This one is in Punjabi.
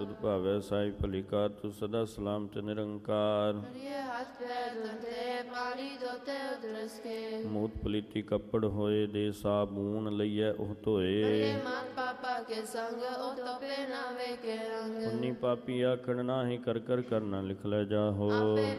ਤੁਧ ਭਾਵੈ ਸਾਈ ਭਲੀ ਕਾਰ, ਤੂੰ ਸਦਾ ਸਲਾਮਤ ਨਿਰੰਕਾਰ। ਹੱਥ ਪੈਰ ਧੋਤੇ ਪਾਣੀ ਧੋਤੇ ਉਦਰਸ ਕੇ, ਮੂਤ ਪਲੀਤੀ ਕੱਪੜ ਹੋਏ, ਦੇ ਸਾਬੂਨ ਲਈਐ ਉਹ ਧੋਏ। ਮਨ ਪਾਪਾ ਕੇ ਸੰਗ ਉਹ ਤੋਪੇ ਨਾ ਵੇਖੇ ਰੰਗ, ਪੁੰਨੀ ਪਾਪੀ ਆਖਣ ਨਾਹੀ, ਕਰ ਕਰ ਕਰਨਾ ਲਿਖ ਲੈ ਜਾਹੋ। ਆਪੇ